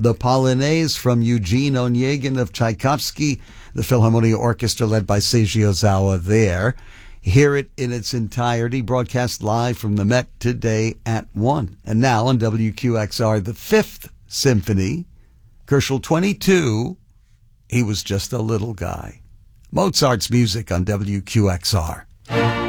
the Polonaise from Eugene Onegin of Tchaikovsky, the Philharmonia Orchestra led by Seiji Ozawa there. Hear it in its entirety, broadcast live from the Met today at 1. And now on WQXR, the Fifth Symphony, Gershwin 22, He Was Just a Little Guy. Mozart's music on WQXR.